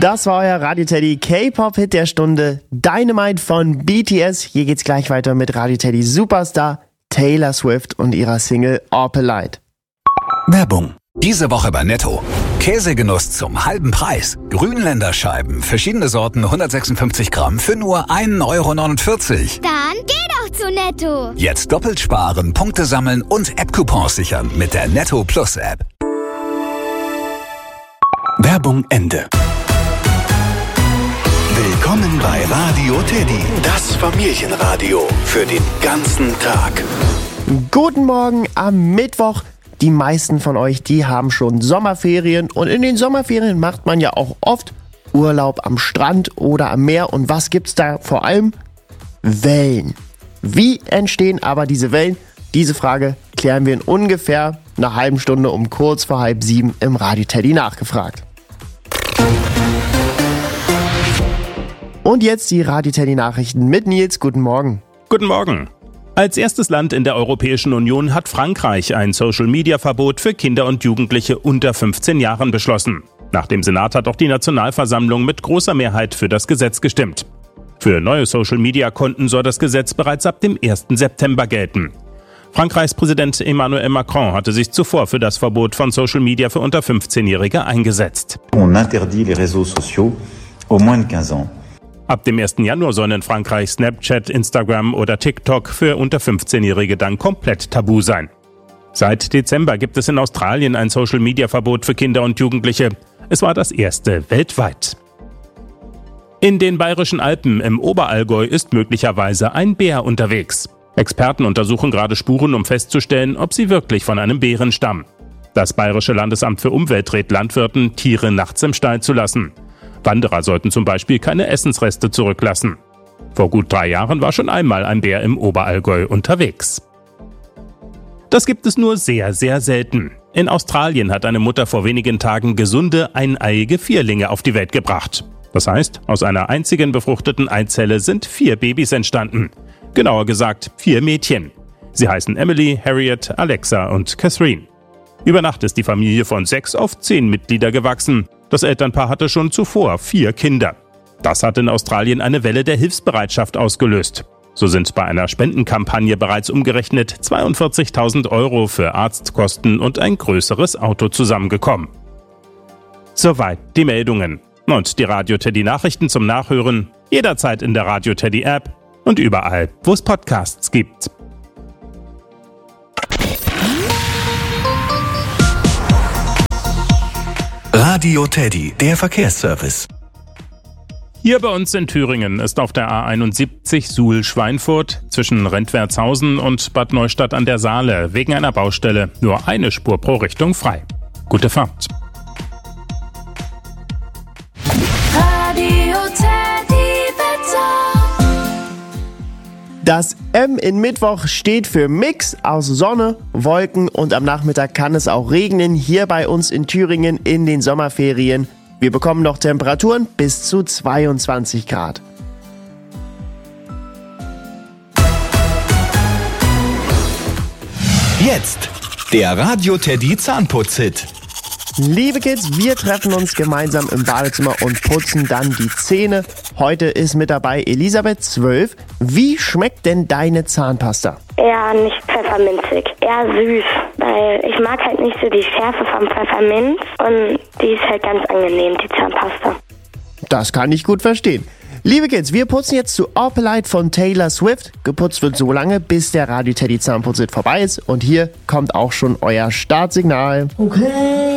Das war euer Radio Teddy K-Pop-Hit der Stunde, Dynamite von BTS. Hier geht's gleich weiter mit Radio Teddy Superstar Taylor Swift und ihrer Single Opalite. Werbung. Diese Woche bei Netto. Käsegenuss zum halben Preis. Grünländerscheiben, verschiedene Sorten, 156 Gramm für nur 1,49 Euro. Dann geh doch zu Netto. Jetzt doppelt sparen, Punkte sammeln und App-Coupons sichern mit der Netto Plus App. Werbung Ende. Willkommen bei Radio Teddy, das Familienradio für den ganzen Tag. Guten Morgen am Mittwoch. Die meisten von euch, die haben schon Sommerferien und in den Sommerferien macht man ja auch oft Urlaub am Strand oder am Meer. Und was gibt's da vor allem? Wellen. Wie entstehen aber diese Wellen? Diese Frage klären wir in ungefähr einer halben Stunde um kurz vor 6:30 im Radio Teddy nachgefragt. Und jetzt die Radio Teddy Nachrichten mit Nils. Guten Morgen. Guten Morgen. Als erstes Land in der Europäischen Union hat Frankreich ein Social-Media-Verbot für Kinder und Jugendliche unter 15 Jahren beschlossen. Nach dem Senat hat auch die Nationalversammlung mit großer Mehrheit für das Gesetz gestimmt. Für neue Social-Media-Konten soll das Gesetz bereits ab dem 1. September gelten. Frankreichs Präsident Emmanuel Macron hatte sich zuvor für das Verbot von Social-Media für unter 15-Jährige eingesetzt. On interdit les réseaux sociaux aux moins de 15 ans. Ab dem 1. Januar sollen in Frankreich Snapchat, Instagram oder TikTok für unter 15-Jährige dann komplett tabu sein. Seit Dezember gibt es in Australien ein Social-Media-Verbot für Kinder und Jugendliche. Es war das erste weltweit. In den Bayerischen Alpen im Oberallgäu ist möglicherweise ein Bär unterwegs. Experten untersuchen gerade Spuren, um festzustellen, ob sie wirklich von einem Bären stammen. Das Bayerische Landesamt für Umwelt rät Landwirten, Tiere nachts im Stall zu lassen. Wanderer sollten zum Beispiel keine Essensreste zurücklassen. Vor gut 3 Jahren war schon einmal ein Bär im Oberallgäu unterwegs. Das gibt es nur sehr, sehr selten. In Australien hat eine Mutter vor wenigen Tagen gesunde, eineiige Vierlinge auf die Welt gebracht. Das heißt, aus einer einzigen befruchteten Eizelle sind 4 Babys entstanden. Genauer gesagt 4 Mädchen. Sie heißen Emily, Harriet, Alexa und Catherine. Über Nacht ist die Familie von 6 auf 10 Mitglieder gewachsen. Das Elternpaar hatte schon zuvor 4 Kinder. Das hat in Australien eine Welle der Hilfsbereitschaft ausgelöst. So sind bei einer Spendenkampagne bereits umgerechnet 42.000 Euro für Arztkosten und ein größeres Auto zusammengekommen. Soweit die Meldungen. Und die Radio Teddy Nachrichten zum Nachhören jederzeit in der Radio Teddy App und überall, wo es Podcasts gibt. Radio Teddy, der Verkehrsservice. Hier bei uns in Thüringen ist auf der A71 Suhl-Schweinfurt zwischen Rentwertshausen und Bad Neustadt an der Saale wegen einer Baustelle nur eine Spur pro Richtung frei. Gute Fahrt. Radio Teddy Wetter. Das M in Mittwoch steht für Mix aus Sonne, Wolken und am Nachmittag kann es auch regnen hier bei uns in Thüringen in den Sommerferien. Wir bekommen noch Temperaturen bis zu 22 Grad. Jetzt der Radio Teddy Zahnputz-Hit. Liebe Kids, wir treffen uns gemeinsam im Badezimmer und putzen dann die Zähne. Heute ist mit dabei Elisabeth, 12. Wie schmeckt denn deine Zahnpasta? Eher nicht pfefferminzig, eher süß, weil ich mag halt nicht so die Schärfe vom Pfefferminz und die ist halt ganz angenehm, die Zahnpasta. Das kann ich gut verstehen. Liebe Kids, wir putzen jetzt zu Opalite von Taylor Swift. Geputzt wird so lange, bis der Radio Teddy Zahnputz vorbei ist. Und hier kommt auch schon euer Startsignal. Okay.